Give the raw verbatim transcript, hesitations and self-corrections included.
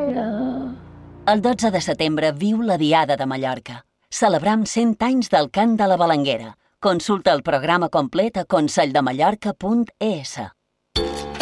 El dotze de setembre viu la Diada de Mallorca. Celebram cent anys del cant de la Balanguera. Consulta el programa complet a conselldemallorca punt es.